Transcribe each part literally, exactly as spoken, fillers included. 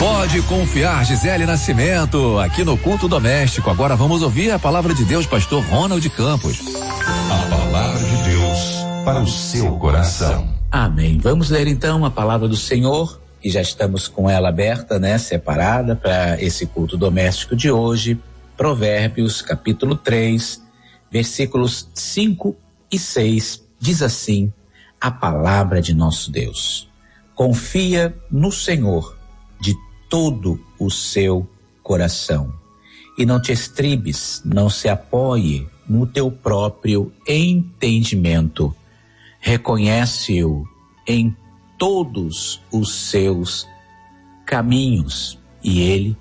Pode confiar, Gisele Nascimento, aqui no Culto Doméstico. Agora vamos ouvir a palavra de Deus, pastor Ronald Campos. A palavra de Deus para o seu coração. Amém. Vamos ler então a palavra do Senhor, e já estamos com ela aberta, né, separada para esse culto doméstico de hoje. Provérbios, capítulo três, versículos cinco e seis, diz assim a palavra de nosso Deus: confia no Senhor de todo o seu coração e não te estribes, não se apoie no teu próprio entendimento. Reconhece-o em todos os seus caminhos e ele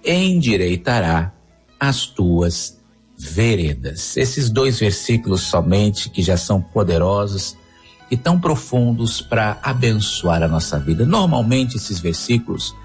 endireitará as tuas veredas. Esses dois versículos somente, que já são poderosos e tão profundos para abençoar a nossa vida. Normalmente esses versículos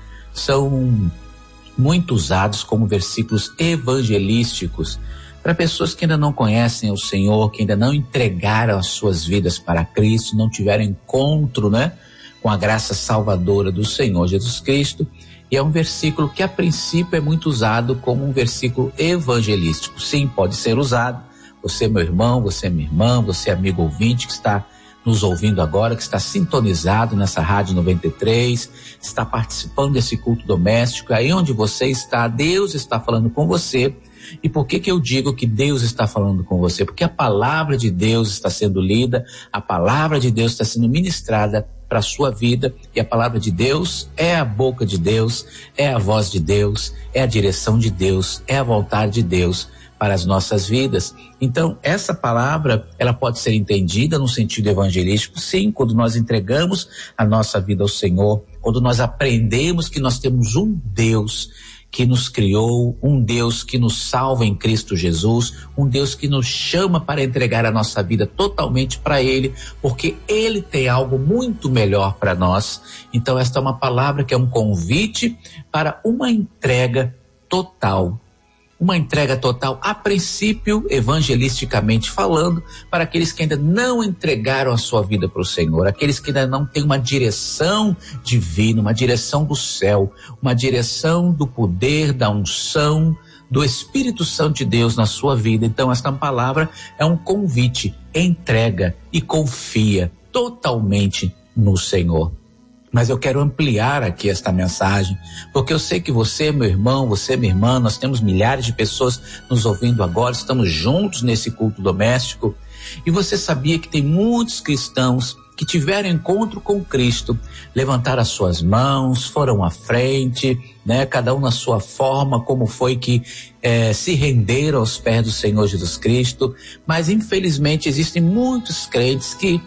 são muito usados como versículos evangelísticos para pessoas que ainda não conhecem o Senhor, que ainda não entregaram as suas vidas para Cristo, não tiveram encontro, né, com a graça salvadora do Senhor Jesus Cristo. E é um versículo que a princípio é muito usado como um versículo evangelístico. Sim, pode ser usado. Você, meu irmão, você, minha irmã, você, amigo ouvinte que está nos ouvindo agora, que está sintonizado nessa Rádio noventa e três, está participando desse culto doméstico, aí onde você está, Deus está falando com você. E por que que eu digo que Deus está falando com você? Porque a palavra de Deus está sendo lida, a palavra de Deus está sendo ministrada para a sua vida, e a palavra de Deus é a boca de Deus, é a voz de Deus, é a direção de Deus, é a vontade de Deus para as nossas vidas. Então, essa palavra, ela pode ser entendida no sentido evangelístico, sim, quando nós entregamos a nossa vida ao Senhor, quando nós aprendemos que nós temos um Deus que nos criou, um Deus que nos salva em Cristo Jesus, um Deus que nos chama para entregar a nossa vida totalmente para Ele, porque Ele tem algo muito melhor para nós. Então, esta é uma palavra que é um convite para uma entrega total. Uma entrega total, a princípio, evangelisticamente falando, para aqueles que ainda não entregaram a sua vida para o Senhor, aqueles que ainda não têm uma direção divina, uma direção do céu, uma direção do poder, da unção, do Espírito Santo de Deus na sua vida. Então, esta palavra é um convite, entrega e confia totalmente no Senhor. Mas eu quero ampliar aqui esta mensagem, porque eu sei que você, meu irmão, você, minha irmã, nós temos milhares de pessoas nos ouvindo agora, estamos juntos nesse culto doméstico, e você sabia que tem muitos cristãos que tiveram encontro com Cristo, levantaram as suas mãos, foram à frente, né, cada um na sua forma, como foi que eh, se renderam aos pés do Senhor Jesus Cristo, mas infelizmente existem muitos crentes que,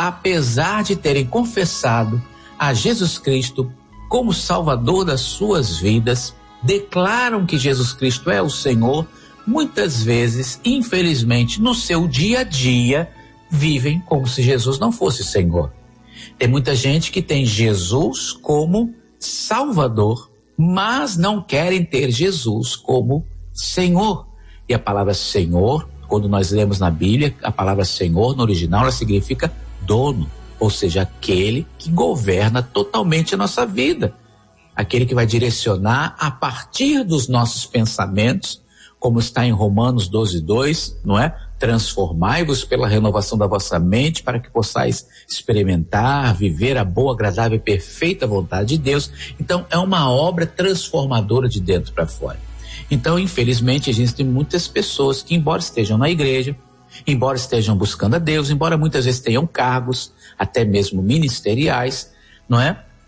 apesar de terem confessado a Jesus Cristo como Salvador das suas vidas, declaram que Jesus Cristo é o Senhor, muitas vezes, infelizmente, no seu dia a dia, vivem como se Jesus não fosse Senhor. Tem muita gente que tem Jesus como Salvador, mas não querem ter Jesus como Senhor. E a palavra Senhor, quando nós lemos na Bíblia, a palavra Senhor no original, ela significa dono. Ou seja, aquele que governa totalmente a nossa vida. Aquele que vai direcionar a partir dos nossos pensamentos, como está em Romanos doze, dois, não é? Transformai-vos pela renovação da vossa mente para que possais experimentar, viver a boa, agradável e perfeita vontade de Deus. Então, é uma obra transformadora de dentro para fora. Então, infelizmente, existem muitas pessoas que, embora estejam na igreja, embora estejam buscando a Deus, embora muitas vezes tenham cargos, até mesmo ministeriais, não é?